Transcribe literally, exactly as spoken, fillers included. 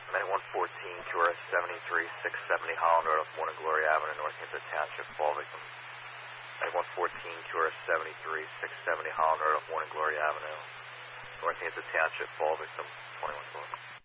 Med one fourteen, Q R S seventy-three, six seventy Holland Road off Morning Glory Avenue, Northampton Township, fall victim. Med one fourteen, Q R S seventy-three, six seventy Holland Road off Morning Glory Avenue, Northampton Township, fall victim, twenty-one four.